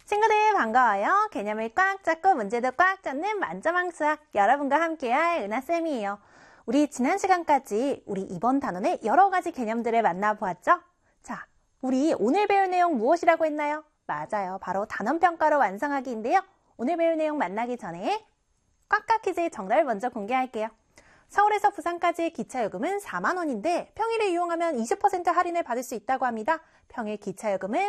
친구들 반가워요. 개념을 꽉 잡고 문제도 꽉 잡는 만점왕 수학 여러분과 함께할 은하쌤이에요. 우리 지난 시간까지 우리 이번 단원의 여러 가지 개념들을 만나보았죠? 자, 우리 오늘 배울 내용 무엇이라고 했나요? 맞아요. 바로 단원평가로 완성하기인데요. 오늘 배울 내용 만나기 전에 꽉꽉 퀴즈의 정답을 먼저 공개할게요. 서울에서 부산까지의 기차요금은 4만 원인데 평일에 이용하면 20% 할인을 받을 수 있다고 합니다. 평일 기차요금은